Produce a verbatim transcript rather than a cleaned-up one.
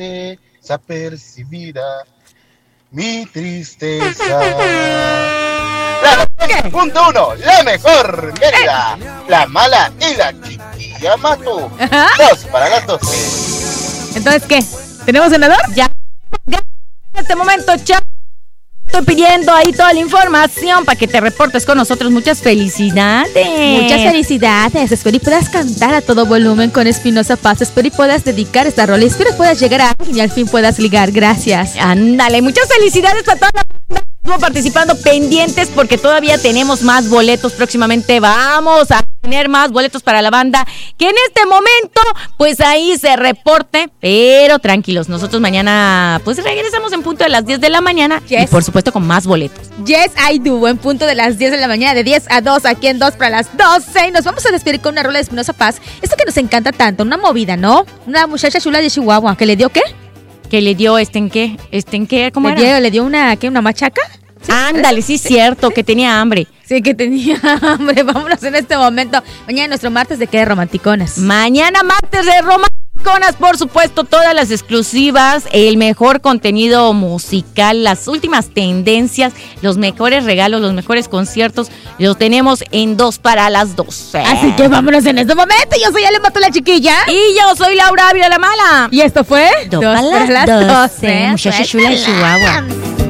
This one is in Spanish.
desapercibida mi tristeza. La punto uno, la mejor Mérida, la mala y la chiquilla Mato. Ajá. Dos para las doce. Entonces, ¿qué? ¿Tenemos senador? Ya. En este momento, chao. Estoy pidiendo ahí toda la información para que te reportes con nosotros. Muchas felicidades. Muchas felicidades. Espero y puedas cantar a todo volumen con Espinosa Paz. Espero y puedas dedicar esta rola. Espero puedas llegar a alguien y al fin puedas ligar. Gracias. Ándale, muchas felicidades para toda la banda que estuvo participando, pendientes porque todavía tenemos más boletos. Próximamente vamos a tener más boletos para la banda que en este momento pues ahí se reporte, pero tranquilos, nosotros mañana pues regresamos en punto de las diez de la mañana. Yes. Y por supuesto con más boletos. Yes, I do, en punto de las diez de la mañana, de diez a dos, aquí en dos para las doce. Y nos vamos a despedir con una rola de Espinosa Paz. Esto que nos encanta tanto, una movida, ¿no? Una muchacha chula de Chihuahua, ¿que le dio qué? ¿Que le dio este en qué? ¿Este en qué? ¿Cómo le era? Dio, ¿Le dio una, qué, una machaca? ¿Sí? Ándale, sí es cierto, que tenía hambre. Sí, que tenía hambre. Vámonos en este momento. Mañana nuestro martes de qué, de romanticonas. Mañana martes de romanticonas, por supuesto, todas las exclusivas, el mejor contenido musical, las últimas tendencias, los mejores regalos, los mejores conciertos, los tenemos en dos para las doce. Así que vámonos en este momento. Yo soy Ale Mato, la chiquilla. Y yo soy Laura Ávila, la mala. Y esto fue Dos, dos para las doce. Muchacha chula de Chihuahua.